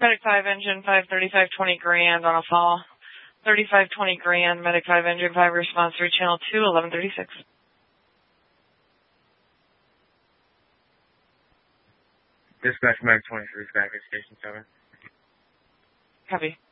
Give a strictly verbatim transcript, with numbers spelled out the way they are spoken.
Medic five, engine five, thirty-five twenty grand on a fall. thirty-five twenty grand, Medic five, engine five, response through channel two, eleven thirty-six. Dispatch Medic twenty-three, back at station seven. Copy.